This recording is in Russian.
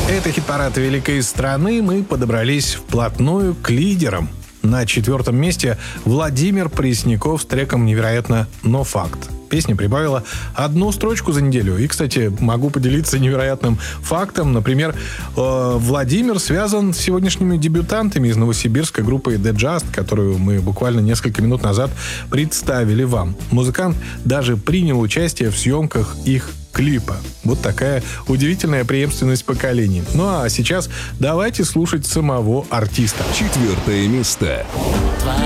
Это хит-парад великой страны. Мы подобрались вплотную к лидерам. На 4-м месте Владимир Пресняков с треком «Невероятно, но факт». Песня прибавила 1 строчку за неделю. И, кстати, могу поделиться невероятным фактом. Например, Владимир связан с сегодняшними дебютантами из новосибирской группы The Just, которую мы буквально несколько минут назад представили вам. Музыкант даже принял участие в съемках их клипа. Вот такая удивительная преемственность поколений. Ну а сейчас давайте слушать самого артиста. 4 место.